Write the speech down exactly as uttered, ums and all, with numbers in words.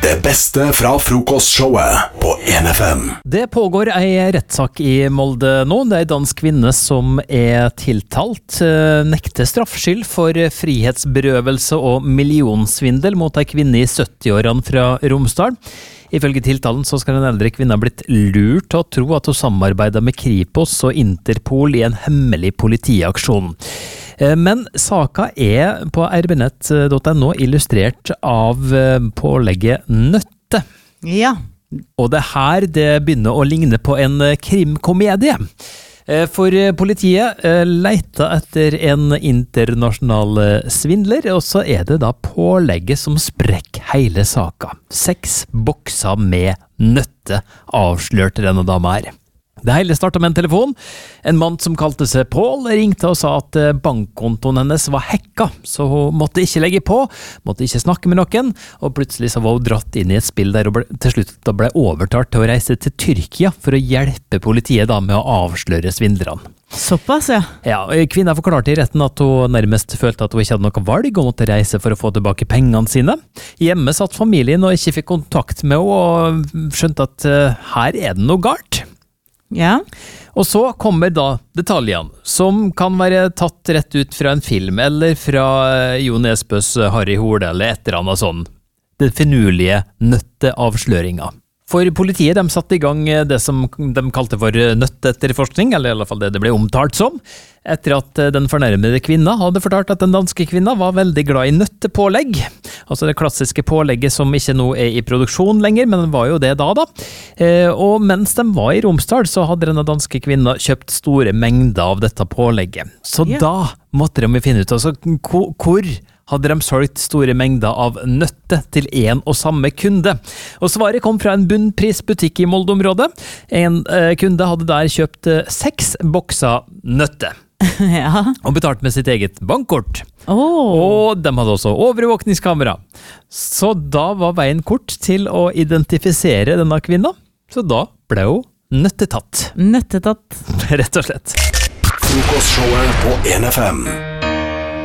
Det beste fra frokostshowet på en F M. Det pågår ei rettssak i Molde nå. Det er en dansk kvinne som er tiltalt. Nekter straffskyld for frihetsberøvelse og millionsvindel mot ei kvinne i sytti-årene fra Romsdal. Ifølge tiltalen så skal den eldre kvinna ha blitt lurt til å tro at hun samarbeider med Kripos og Interpol i en hemmelig politiaksjon. Men saka er på r b nett punktum no illustrert av pålegget Nøtte. Ja. Og det her det begynner å ligne på en krimkomedie. For politiet leter etter en internasjonal svindler, og så er det da pålegget som sprekker hele saka. Seks bokser med nøtte avslørte denne dama her. Det hele startet med en telefon. En mann som kalte seg Paul ringte og sa at bankkontoen hennes var hacka, så hun måtte ikke legge på, måtte ikke snakke med noen, og plutselig så var hun dratt inn i et spill der hun ble, til slutt da ble overtalt til å reise til Tyrkia for å hjelpe politiet da med å avsløre svindlerne. Såpass, ja. Ja, kvinna forklarte i retten at hun nærmest følte at hun ikke hadde noe valg og måtte reise for å få tilbake pengene sine. Hjemme satt familien og ikke fikk kontakt med henne og skjønte at uh, her er det noe galt. Ja. Og så kommer da detaljene, som kan være tatt rett ut fra en film, eller fra Jo Nesbøs Harry Hole, eller et eller annet sånn. Det finurlige nøtteavsløringa. For politiet de satte i gang det som de kalte for nøtteetterforskning, eller i alle fall det det ble omtalt som, etter at den fornærmede kvinna hadde fortalt at den danske kvinna var veldig glad i nøttepålegg. Altså det klassiske pålegget som ikke nå er i produksjon lenger, men det var jo det da da. Og mens de var i Romsdal, så hadde denne danske kvinna kjøpt store mengder av dette pålegget. Så ja. Da måtte de finne ut, altså hvor hadde de solgt store mengder av nøtte til en og samme kunde. Og svaret kom fra en bunnprisbutikk i Molde-området. En eh, kunde hadde der kjøpt eh, seks bokser nøtte. Ja. Og betalt med sitt eget bankkort. Oh. Og de hadde også overvåkningskamera. Så da var veien kort til å identifisere denne kvinna. Så da ble hun nøttetatt. Nøttetatt. Rett og slett. Frokostshowet på en F M.